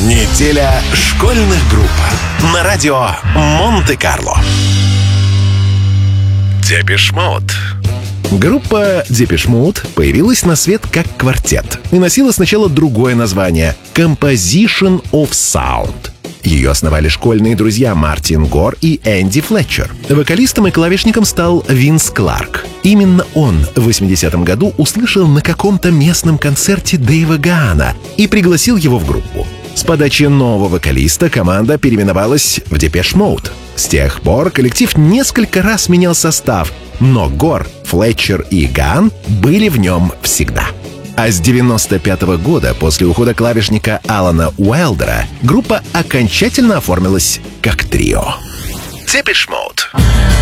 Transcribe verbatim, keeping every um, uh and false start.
Неделя школьных групп на радио Монте-Карло. Депеш Мод. Группа Депеш Мод появилась на свет как квартет и носила сначала другое название — Composition of Sound. Ее основали школьные друзья Мартин Гор и Энди Флетчер. Вокалистом и клавишником стал Винс Кларк. Именно он в восьмидесятом году услышал на каком-то местном концерте Дэйва Гаана и пригласил его в группу. С подачи нового вокалиста команда переименовалась в Депеш Мод. С тех пор коллектив несколько раз менял состав, но Гор, Флетчер и Гаан были в нем всегда. А с девяносто пятого года, после ухода клавишника Алана Уайлдера, группа окончательно оформилась как трио. Депеш Мод.